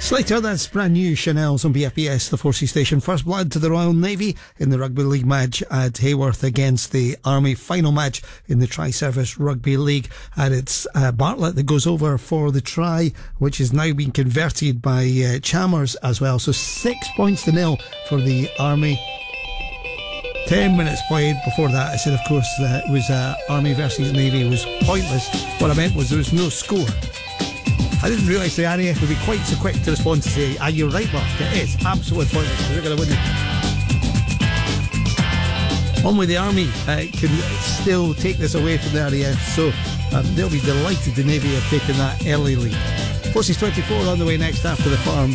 Slater, that's brand new Chanel's on BFBS, the Forces station. First blood to the Royal Navy in the Rugby League match at Hayworth against the Army. Final match in the Tri-Service Rugby League. And it's Bartlett that goes over for the try, which is now being converted by Chalmers as well. So 6 points to 0 for the Army. 10 minutes played. Before that, I said, of course, that it was Army versus Navy. It was pointless. What I meant was there was no score. I didn't realise the RAF would be quite so quick to respond to say, you're right, Mark, it is absolutely pointless. We're going to win it. Only the Army can still take this away from the RAF, so they'll be delighted the Navy have taken that early lead. Forces 24 on the way next after the farm.